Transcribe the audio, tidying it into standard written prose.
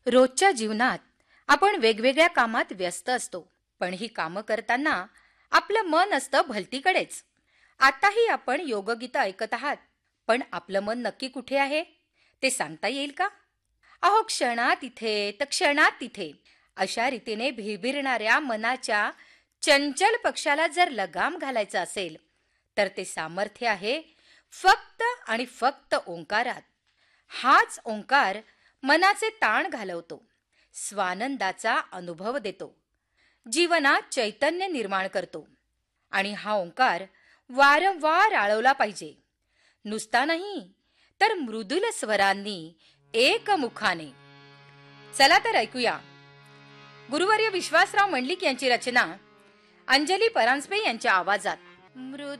रोजच्या जीवनात आपण वेगवेगळ्या कामात व्यस्त असतो, पण ही कामं करताना आपलं मन असतं भलतीकडेच. आताही आपण योगगीतं ऐकत आहात, पण आपलं मन नक्की कुठे आहे ते सांगता येईल का? अहो, क्षणात इथे तर क्षणात तिथे अशा रीतीने भिरभिरणाऱ्या मनाच्या चंचल पक्षाला जर लगाम घालायचा असेल, तर ते सामर्थ्य आहे फक्त आणि फक्त ओंकारात. हाच ओंकार मनाचे ताण घालवतो, स्वानंदाचा अनुभव देतो, जीवनात चैतन्य निर्माण करतो. आणि हा ओंकार वारंवार आळवला पाहिजे, नुसता नाही तर मृदुल स्वरांनी, एकमुखाने. चला तर ऐकूया गुरुवर्य विश्वासराव मंडलिक यांची रचना अंजली परांजपे यांच्या आवाजात.